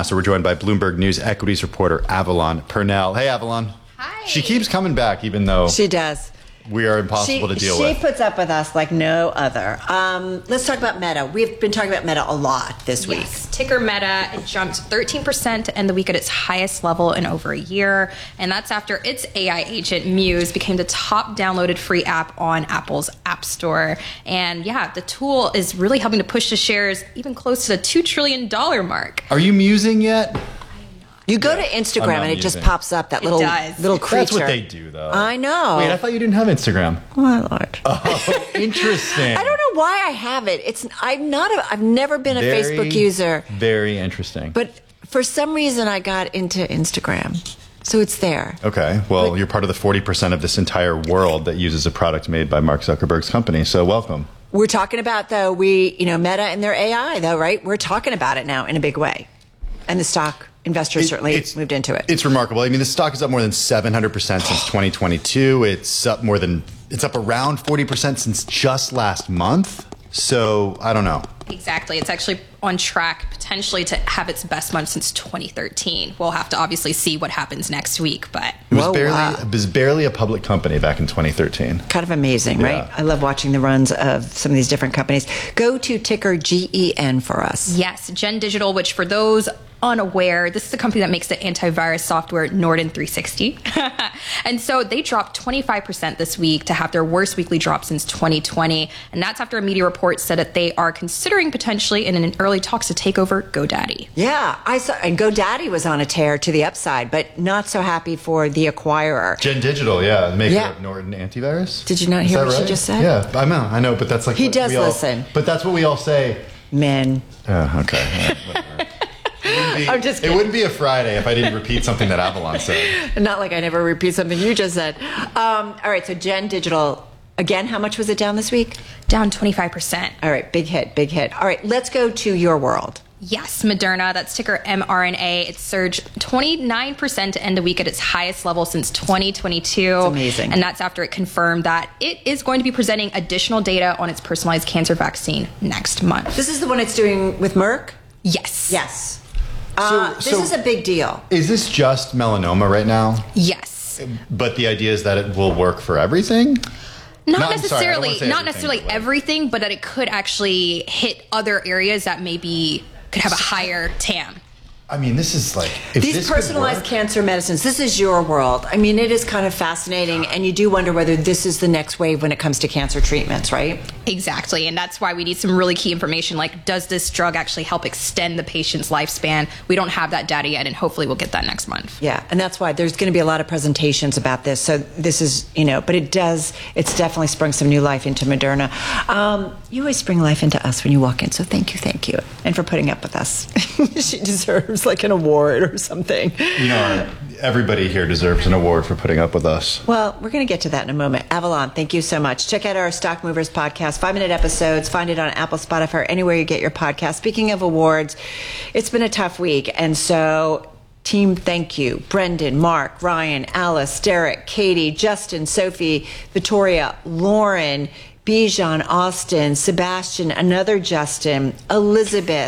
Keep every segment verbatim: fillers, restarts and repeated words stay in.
Master. We're joined by Bloomberg News equities reporter Avalon Purnell. Hey, Avalon. Hi. She keeps coming back, even though she does. We are impossible she, to deal she with. She puts up with us like no other. Um, let's talk about Meta. We've been talking about Meta a lot this week. Yes. Ticker Meta, it jumped thirteen percent to end the week at its highest level in over a year. And that's after its A I agent, Muse, became the top downloaded free app on Apple's App Store. And yeah, the tool is really helping to push the shares even close to the two trillion dollars mark. Are you musing yet? You go Yeah, to Instagram and it just pops up, that little does. little creature. That's what they do, though. I know. Wait, I thought you didn't have Instagram. Oh, my Lord. Oh, interesting. I don't know why I have it. It's I'm not. A, I've never been a very, Facebook user. Very interesting. But for some reason, I got into Instagram, so it's there. Okay. Well, but, you're part of the forty percent of this entire world that uses a product made by Mark Zuckerberg's company. So welcome. We're talking about though we you know Meta and their A I though, right? We're talking about it now in a big way, and the stock. Investors it, certainly moved into it. It's remarkable. I mean, the stock is up more than seven hundred percent since twenty twenty-two. It's up more than, it's up around forty percent since just last month. So I don't know. Exactly. It's actually on track potentially to have its best month since twenty thirteen. We'll have to obviously see what happens next week, but it was Whoa, barely wow. it was barely a public company back in twenty thirteen. Kind of amazing, Yeah. right? I love watching the runs of some of these different companies. Go to ticker G E N for us. yes, Gen Digital, which for those unaware, this is a company that makes the antivirus software Norton three sixty. And so they dropped twenty-five percent this week to have their worst weekly drop since twenty twenty. And that's after a media report said that they are considering potentially in an early talks to take over GoDaddy. Yeah, I saw, and GoDaddy was on a tear to the upside, but not so happy for the acquirer. Gen Digital, yeah, the maker Yeah. of Norton Antivirus. Did you not Is hear that what she right? just said? Yeah, I know, I know, but that's like He what does we all- listen. But that's what we all say. Men. Oh, okay. Yeah, whatever. It wouldn't be- I'm just It kidding. wouldn't be a Friday if I didn't repeat something that Avalon said. Not like I never repeat something you just said. Um, all right, so Gen Digital, again, how much was it down this week? Down twenty-five percent. All right, big hit, big hit. All right, let's go to your world. Yes, Moderna, that's ticker M R N A. It surged twenty-nine percent to end the week at its highest level since twenty twenty-two. It's amazing. And that's after it confirmed that it is going to be presenting additional data on its personalized cancer vaccine next month. This is the one it's doing with Merck? Yes. Yes. Uh, So- this so- is a big deal. Is this just melanoma right now? Yes. But the idea is that it will work for everything? Not No, I'm sorry, I don't necessarily, wanna say not everything, necessarily but like- everything, but that it could actually hit other areas that maybe could have a higher T A M. I mean, this is like... if These this could personalized work- cancer medicines, this is your world. I mean, it is kind of fascinating, and you do wonder whether this is the next wave when it comes to cancer treatments, right? Exactly. And that's why we need some really key information like, does this drug actually help extend the patient's lifespan? We don't have that data yet, and hopefully we'll get that next month. Yeah, and that's why there's going to be a lot of presentations about this. So this is, you know, but it does, it's definitely sprung some new life into Moderna. Um, you always bring life into us when you walk in, so thank you, thank you. And for putting up with us. She deserves like an award or something. You know, everybody here deserves an award for putting up with us. Well, we're going to get to that in a moment. Avalon, thank you so much. Check out our Stock Movers podcast, five-minute episodes. Find it on Apple, Spotify, or anywhere you get your podcast. Speaking of awards, it's been a tough week, and so team, thank you. Brendan, Mark, Ryan, Alice, Derek, Katie, Justin, Sophie, Victoria, Lauren, Bijan, Austin, Sebastian, another Justin, Elizabeth,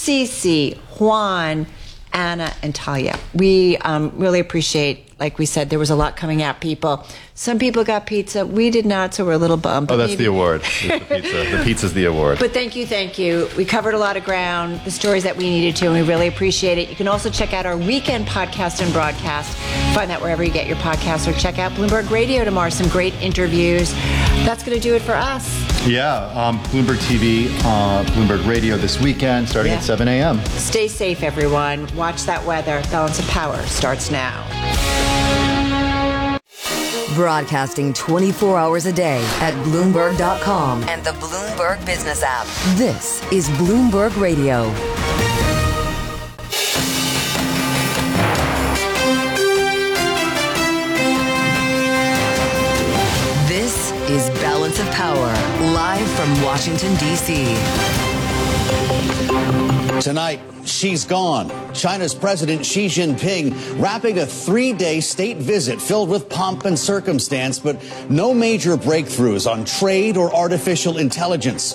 Cece, Juan, Anna, and Talia. We um, really appreciate, like we said, there was a lot coming at people. Some people got pizza. We did not, so we're a little bummed. Oh, that's maybe- the award. It's the pizza. The pizza's the award. But thank you, thank you. We covered a lot of ground, the stories that we needed to, and we really appreciate it. You can also check out our weekend podcast and broadcast. Find that wherever you get your podcasts, or check out Bloomberg Radio tomorrow. Some great interviews. That's going to do it for us. Yeah, um, Bloomberg T V, uh, Bloomberg Radio this weekend, starting Yeah. at seven a.m. Stay safe, everyone. Watch that weather. Balance of Power starts now. Broadcasting twenty-four hours a day at Bloomberg dot com and the Bloomberg Business app. This is Bloomberg Radio. This is Balance of Power, live from Washington, D C Tonight, she's gone. China's President Xi Jinping wrapping a three-day state visit filled with pomp and circumstance, but no major breakthroughs on trade or artificial intelligence.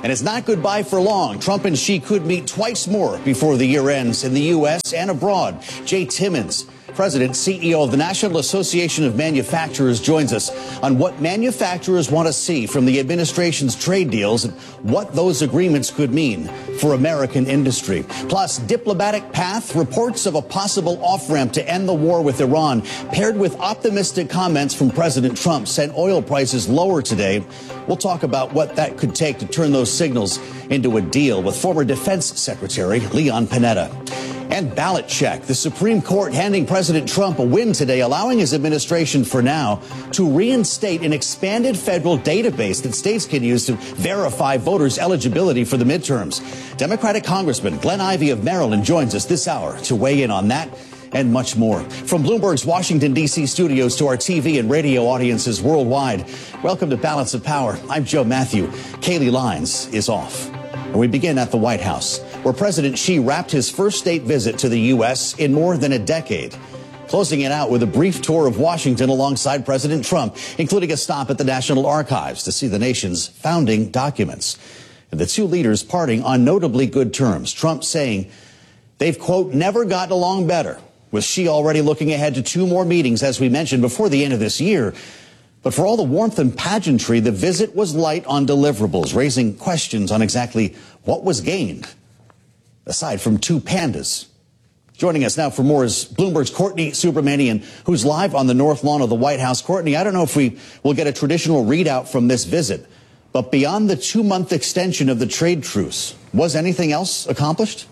And it's not goodbye for long. Trump and Xi could meet twice more before the year ends in the U S and abroad. Jay Timmons, President, C E O of the National Association of Manufacturers, joins us on what manufacturers want to see from the administration's trade deals and what those agreements could mean for American industry. Plus, diplomatic path, reports of a possible off-ramp to end the war with Iran, paired with optimistic comments from President Trump, sent oil prices lower today. We'll talk about what that could take to turn those signals into a deal with former Defense Secretary Leon Panetta. And ballot check. The Supreme Court handing President Trump a win today, allowing his administration for now to reinstate an expanded federal database that states can use to verify voters' eligibility for the midterms. Democratic Congressman Glenn Ivey of Maryland joins us this hour to weigh in on that and much more. From Bloomberg's Washington, D C studios to our T V and radio audiences worldwide, welcome to Balance of Power. I'm Joe Matthew. Kaylee Lines is off. And we begin at the White House, where President Xi wrapped his first state visit to the U S in more than a decade, closing it out with a brief tour of Washington alongside President Trump, including a stop at the National Archives to see the nation's founding documents. And the two leaders parting on notably good terms, Trump saying they've, quote, never gotten along better, with Xi already looking ahead to two more meetings, as we mentioned, before the end of this year. But for all the warmth and pageantry, the visit was light on deliverables, raising questions on exactly what was gained, aside from two pandas. Joining us now for more is Bloomberg's Courtney Subramanian, who's live on the North Lawn of the White House. Courtney, I don't know if we will get a traditional readout from this visit, but beyond the two-month extension of the trade truce, was anything else accomplished?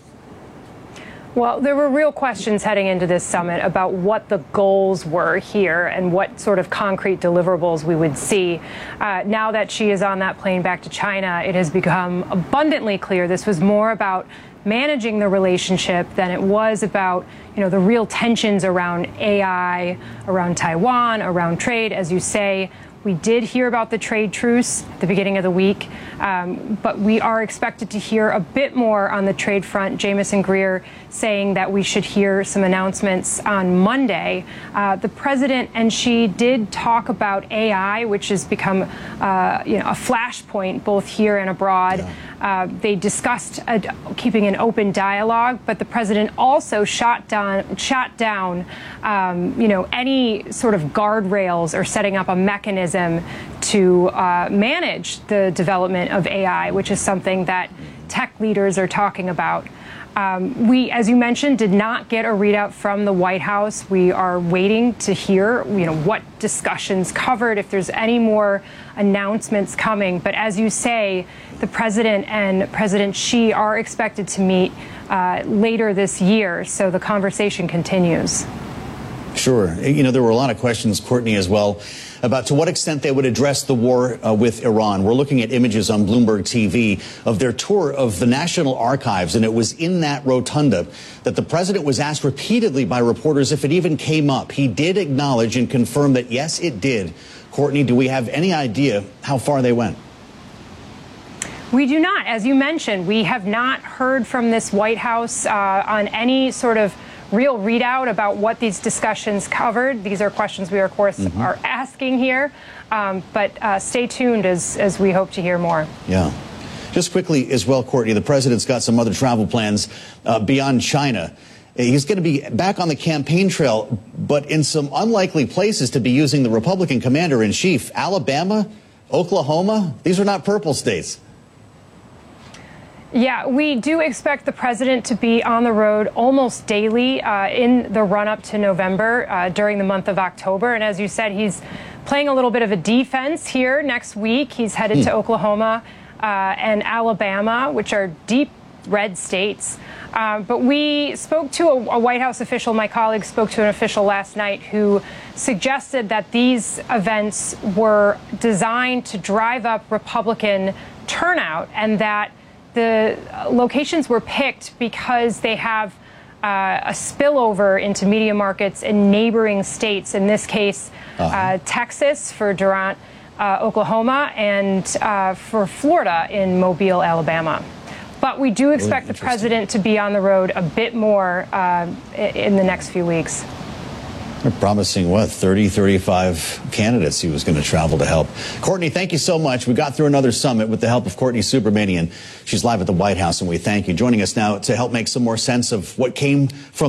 Well, there were real questions heading into this summit about what the goals were here and what sort of concrete deliverables we would see. Uh, now that Xi is on that plane back to China, it has become abundantly clear this was more about managing the relationship than it was about, you know, the real tensions around A I, around Taiwan, around trade. As you say, we did hear about the trade truce at the beginning of the week, um, but we are expected to hear a bit more on the trade front. Jamieson Greer saying that we should hear some announcements on Monday. Uh, the president and Xi did talk about A I, which has become uh, you know, a flashpoint both here and abroad. Yeah. Uh, they discussed uh, keeping an open dialogue, but the president also shot down, shot down um, you know, any sort of guardrails or setting up a mechanism to uh, manage the development of A I, which is something that tech leaders are talking about. Um, we, as you mentioned, did not get a readout from the White House. We are waiting to hear, you know, what discussions covered, if there's any more announcements coming. But as you say, the president and President Xi are expected to meet uh, later this year, so the conversation continues. Sure. You know, there were a lot of questions, Courtney, as well, about to what extent they would address the war uh, with Iran. We're looking at images on Bloomberg T V of their tour of the National Archives, and it was in that rotunda that the president was asked repeatedly by reporters if it even came up. He did acknowledge and confirm that, yes, it did. Courtney, do we have any idea how far they went? We do not. As you mentioned, we have not heard from this White House uh, on any sort of real readout about what these discussions covered. These are questions we, of course, mm-hmm. are asking here. Um, but uh, stay tuned as, as we hope to hear more. Yeah. Just quickly as well, Courtney, the president's got some other travel plans uh, beyond China. He's going to be back on the campaign trail, but in some unlikely places to be using the Republican commander-in-chief. Alabama, Oklahoma, these are not purple states. Yeah, we do expect the president to be on the road almost daily uh, in the run-up to November uh, during the month of October. And as you said, he's playing a little bit of a defense here next week. He's headed mm. to Oklahoma uh, and Alabama, which are deep red states. Uh, but we spoke to a, a White House official, my colleague spoke to an official last night who suggested that these events were designed to drive up Republican turnout and that the locations were picked because they have uh, a spillover into media markets in neighboring states, in this case, uh-huh. uh, Texas for Durant, uh, Oklahoma, and uh, for Florida in Mobile, Alabama. But we do expect really the president to be on the road a bit more uh, in the next few weeks. They're promising, what, thirty, thirty-five candidates he was going to travel to help. Courtney, thank you so much. We got through another summit with the help of Courtney Subramanian. She's live at the White House, and we thank you. Joining us now to help make some more sense of what came from